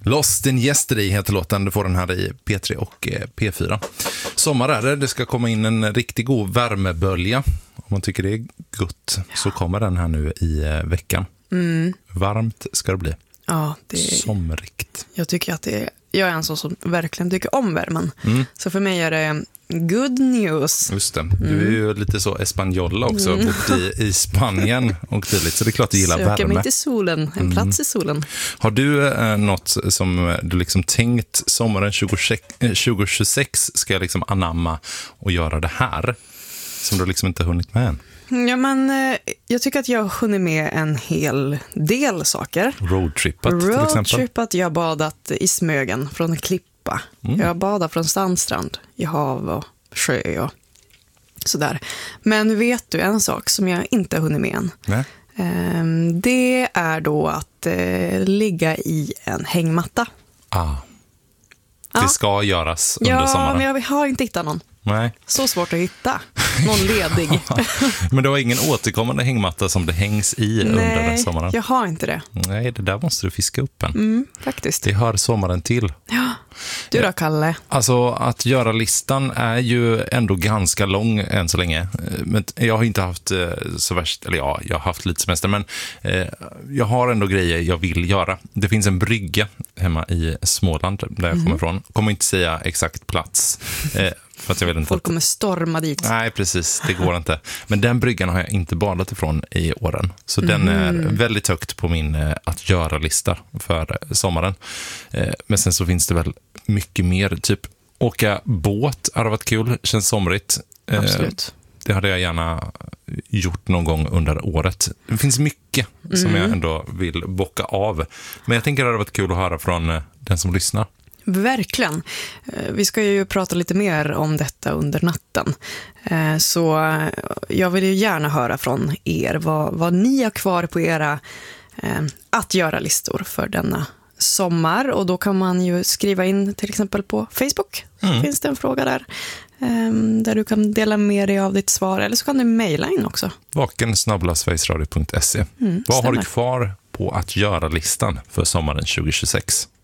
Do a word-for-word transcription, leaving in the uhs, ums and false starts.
Lost in Yesterday heter låten. Du får den här i P tre och P fyra. Sommar är det. Det ska komma in en riktigt god värmebölja. Om man tycker det är gott ja. Så kommer den här nu i veckan. Mm. Varmt ska det bli. Ja, det är... Somrigt. Jag tycker att det är... Jag är en sån som verkligen tycker om värmen. Mm. Så för mig är det good news. Just det. Du är ju lite så espanjola också. Mm. Bort i, i Spanien och tydligt. Så det är klart du gillar Söker värme. Söker mig till solen. En mm. plats i solen. Har du eh, något som du liksom tänkt sommaren tjugo tjugosex ska jag liksom anamma och göra det här? Som du liksom inte har hunnit med än? Ja, men eh, jag tycker att jag har hunnit med en hel del saker. Roadtrippat till exempel. Roadtrippat, jag har badat i Smögen från en klippa. Mm. Jag har badat från sandstrand i hav och sjö och sådär. Men vet du en sak som jag inte har hunnit med än? Nej. Eh, det är då att eh, ligga i en hängmatta. Ah. Det ja. ska göras under ja, sommaren. Ja, men jag har inte hittat någon. Nej. Så svårt att hitta. Någon ledig. Men du har ingen återkommande hängmatta som det hängs i Nej, under sommaren? Nej, jag har inte det. Nej, det där måste du fiska upp en. Mm, faktiskt. Det hör sommaren till. Ja. Du då, Kalle? Alltså, att göra listan är ju ändå ganska lång än så länge. Men jag har inte haft så värst, eller ja, jag har haft lite semester, men eh, jag har ändå grejer jag vill göra. Det finns en brygga hemma i Småland, där jag mm. kommer ifrån. Kommer inte säga exakt plats. Eh, för att jag vill inte Folk att... kommer storma dit. Nej, precis. Det går inte. Men den bryggan har jag inte badat ifrån i åren. Så mm. den är väldigt högt på min eh, att göra-lista för eh, sommaren. Eh, men sen så finns det väl mycket mer. Typ åka båt har varit kul. Känns somrigt. Eh, Absolut. Det hade jag gärna gjort någon gång under året. Det finns mycket mm. som jag ändå vill bocka av. Men jag tänker att det hade varit kul att höra från eh, den som lyssnar. Verkligen. Vi ska ju prata lite mer om detta under natten. Så jag vill ju gärna höra från er vad, vad ni har kvar på era att göra-listor för denna sommar. Och då kan man ju skriva in till exempel på Facebook. Mm. Finns det en fråga där där du kan dela med dig av ditt svar. Eller så kan du mejla in också. vaken snabel-a sverigesradio punkt se. mm, Vad har du kvar på att göra-listan för sommaren tjugo tjugosex?